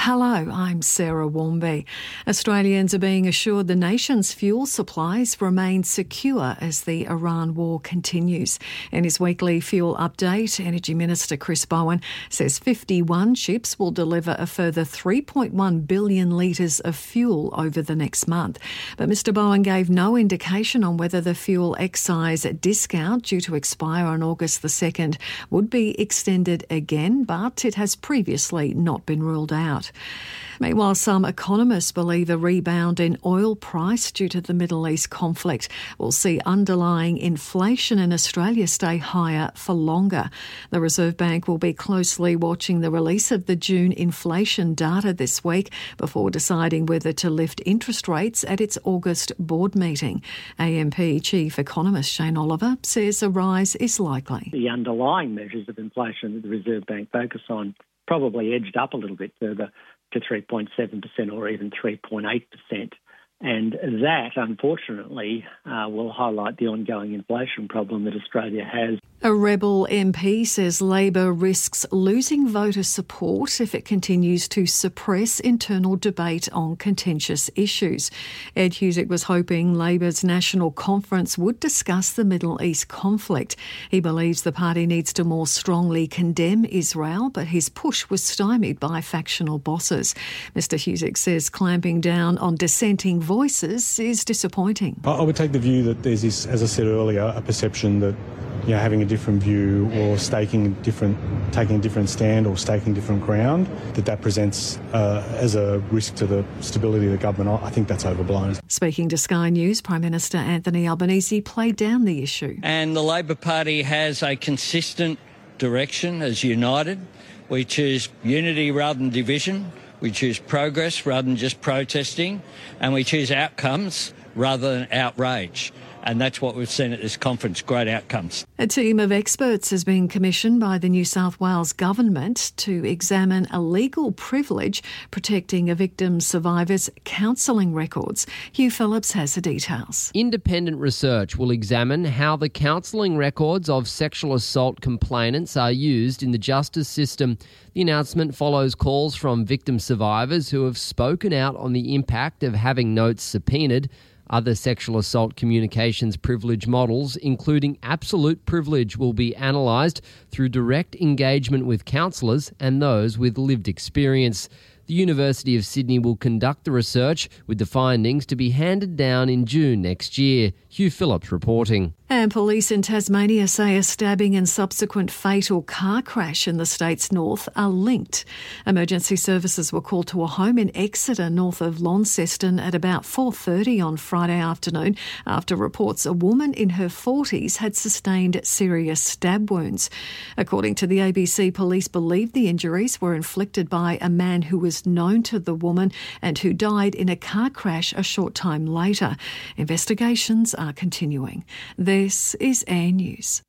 Hello, I'm Sarah Warmby. Australians are being assured the nation's fuel supplies remain secure as the Iran war continues. In his weekly fuel update, Energy Minister Chris Bowen says 51 ships will deliver a further 3.1 billion litres of fuel over the next month. But Mr Bowen gave no indication on whether the fuel excise discount due to expire on August the 2nd would be extended again, but it has previously not been ruled out. Meanwhile, some economists believe a rebound in oil price due to the Middle East conflict will see underlying inflation in Australia stay higher for longer. The Reserve Bank will be closely watching the release of the June inflation data this week before deciding whether to lift interest rates at its August board meeting. AMP Chief Economist Shane Oliver says a rise is likely. The underlying measures of inflation that the Reserve Bank focus on probably edged up a little bit further to 3.7% or even 3.8%. And that, unfortunately, will highlight the ongoing inflation problem that Australia has. A Rebel MP says Labor risks losing voter support if it continues to suppress internal debate on contentious issues. Ed Husic was hoping Labor's national conference would discuss the Middle East conflict. He believes the party needs to more strongly condemn Israel, but his push was stymied by factional bosses. Mr Husic says clamping down on dissenting voices is disappointing. I would take the view that there's this, as I said earlier, a perception that having a different view or taking a different stand or staking different ground, that presents as a risk to the stability of the government. I think that's overblown. Speaking to Sky News, Prime Minister Anthony Albanese played down the issue. And the Labor Party has a consistent direction as united. We choose unity rather than division. We choose progress rather than just protesting. And we choose outcomes rather than outrage. And that's what we've seen at this conference, great outcomes. A team of experts has been commissioned by the New South Wales Government to examine a legal privilege protecting a victim's survivor's counselling records. Hugh Phillips has the details. Independent research will examine how the counselling records of sexual assault complainants are used in the justice system. The announcement follows calls from victim survivors who have spoken out on the impact of having notes subpoenaed. Other sexual assault communications privilege models, including absolute privilege, will be analysed through direct engagement with counsellors and those with lived experience. The University of Sydney will conduct the research, with the findings to be handed down in June next year. Hugh Phillips reporting. And police in Tasmania say a stabbing and subsequent fatal car crash in the state's north are linked. Emergency services were called to a home in Exeter, north of Launceston, at about 4:30 on Friday afternoon after reports a woman in her 40s had sustained serious stab wounds. According to the ABC, police believe the injuries were inflicted by a man who was known to the woman and who died in a car crash a short time later. Investigations are continuing. This is Air News.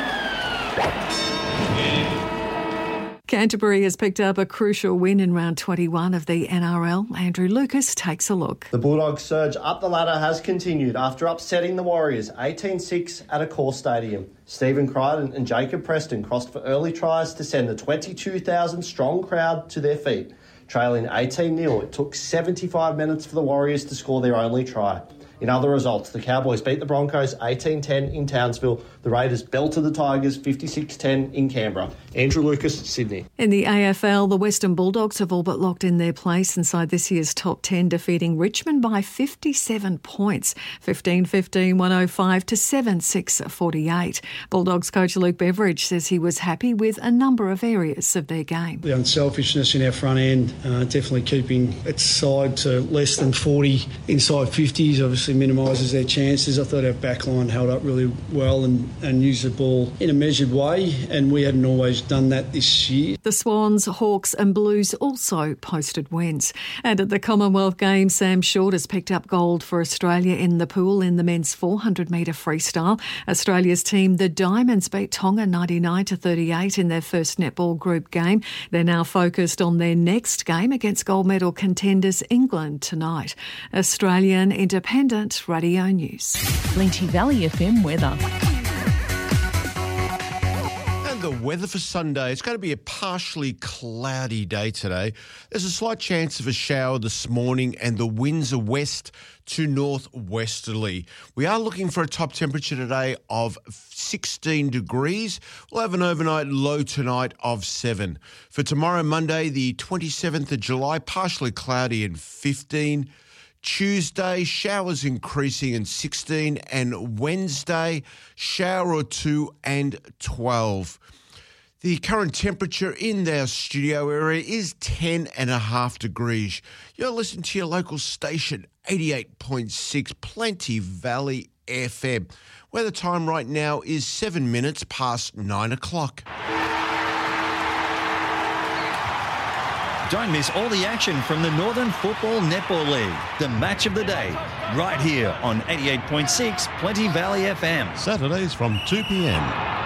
Canterbury has picked up a crucial win in round 21 of the NRL. Andrew Lucas takes a look. The Bulldogs' surge up the ladder has continued after upsetting the Warriors 18-6 at Accor Stadium. Stephen Crichton and Jacob Preston crossed for early tries to send the 22,000-strong crowd to their feet. Trailing 18-0, it took 75 minutes for the Warriors to score their only try. In other results, the Cowboys beat the Broncos 18-10 in Townsville. The Raiders belted the Tigers 56-10 in Canberra. Andrew Lucas, Sydney. In the AFL, the Western Bulldogs have all but locked in their place inside this year's top 10, defeating Richmond by 57 points, 15-15, 105 to 7-6, 48. Bulldogs coach Luke Beveridge says he was happy with a number of areas of their game. The unselfishness in our front end, definitely keeping its side to less than 40 inside 50s, obviously minimises their chances. I thought our backline held up really well and used the ball in a measured way, and we hadn't always done that this year. The Swans, Hawks and Blues also posted wins. And at the Commonwealth Games, Sam Short has picked up gold for Australia in the pool in the men's 400-metre freestyle. Australia's team, the Diamonds, beat Tonga 99-38 in their first netball group game. They're now focused on their next game against gold medal contenders England tonight. Australian Independent Radio News. Linty Valley FM weather. And the weather for Sunday. It's going to be a partially cloudy day today. There's a slight chance of a shower this morning and the winds are west to northwesterly. We are looking for a top temperature today of 16 degrees. We'll have an overnight low tonight of 7. For tomorrow, Monday, the 27th of July, partially cloudy and 15. Tuesday, showers increasing and 16, and Wednesday, shower or 2 and 12. The current temperature in our studio area is 10.5 degrees. You're listening to your local station, 88.6 Plenty Valley FM, where the time right now is 7 minutes past 9 o'clock. Don't miss all the action from the Northern Football Netball League. The match of the day, right here on 88.6 Plenty Valley FM. Saturdays from 2 p.m.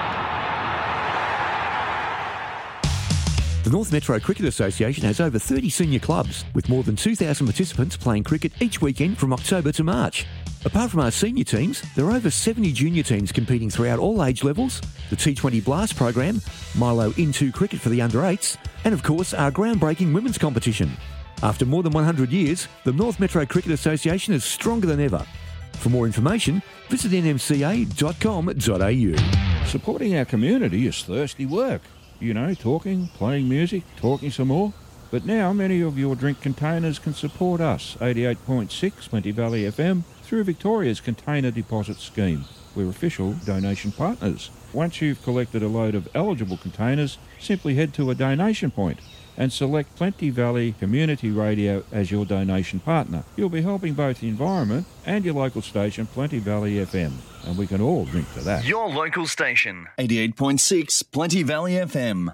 The North Metro Cricket Association has over 30 senior clubs, with more than 2,000 participants playing cricket each weekend from October to March. Apart from our senior teams, there are over 70 junior teams competing throughout all age levels, the T20 Blast program, Milo Into Cricket for the under-8s, and of course our groundbreaking women's competition. After more than 100 years, the North Metro Cricket Association is stronger than ever. For more information, visit nmca.com.au. Supporting our community is thirsty work. You know, talking, playing music, talking some more. But now many of your drink containers can support us, 88.6 Plenty Valley FM, through Victoria's Container Deposit Scheme. We're official donation partners. Once you've collected a load of eligible containers, simply head to a donation point and select Plenty Valley Community Radio as your donation partner. You'll be helping both the environment and your local station, Plenty Valley FM, and we can all drink to that. Your local station, 88.6 Plenty Valley FM.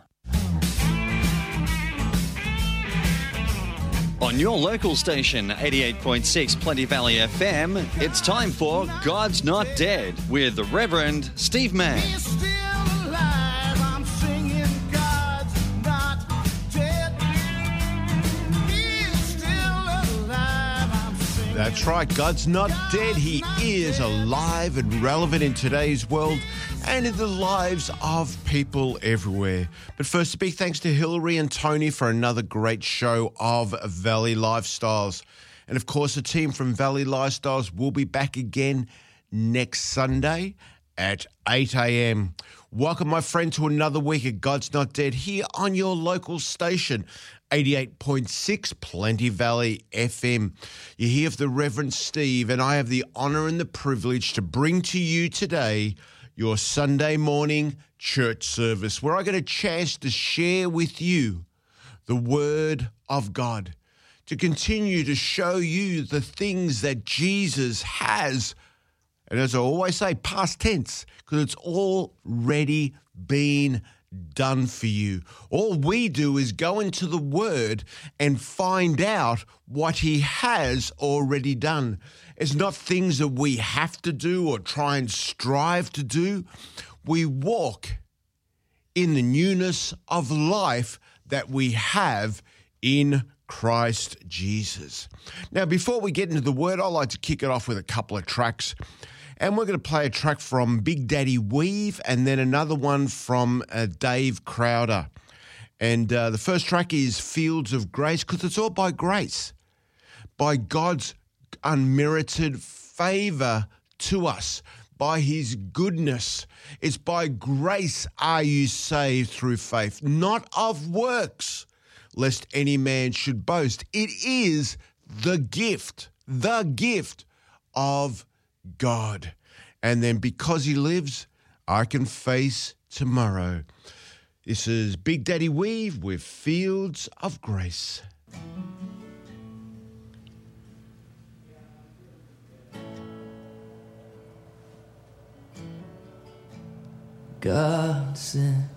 On your local station, 88.6 Plenty Valley FM, it's time for God's Not Dead with the Reverend Steve Mann. That's right, God's not dead. He is alive and relevant in today's world and in the lives of people everywhere. But first, a big thanks to Hillary and Tony for another great show of Valley Lifestyles. And of course, the team from Valley Lifestyles will be back again next Sunday at 8 a.m. Welcome, my friend, to another week of God's Not Dead here on your local station, 88.6 Plenty Valley FM. You hear of the Reverend Steve, and I have the honour and the privilege to bring to you today your Sunday morning church service, where I get a chance to share with you the Word of God, to continue to show you the things that Jesus has. And as I always say, past tense, because it's already been done for you. All we do is go into the Word and find out what He has already done. It's not things that we have to do or try and strive to do. We walk in the newness of life that we have in Christ Jesus. Now, before we get into the Word, I'd like to kick it off with a couple of tracks. And we're going to play a track from Big Daddy Weave and then another one from Dave Crowder. And the first track is Fields of Grace, because it's all by grace, by God's unmerited favour to us, by His goodness. It's by grace are you saved through faith, not of works, lest any man should boast. It is the gift of God. And then because He lives, I can face tomorrow. This is Big Daddy Weave with Fields of Grace. God sent